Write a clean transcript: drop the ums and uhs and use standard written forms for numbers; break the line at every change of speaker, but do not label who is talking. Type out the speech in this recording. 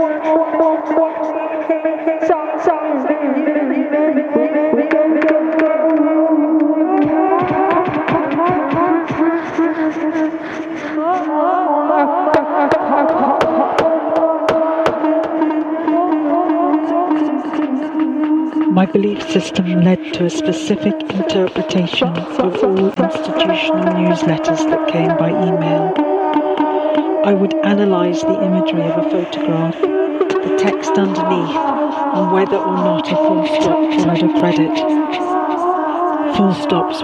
My belief system led to a specific interpretation of all institutional newsletters that came by email. I would analyse the imagery of a photograph, the text underneath, and whether or not a full stop followed a credit. Full stops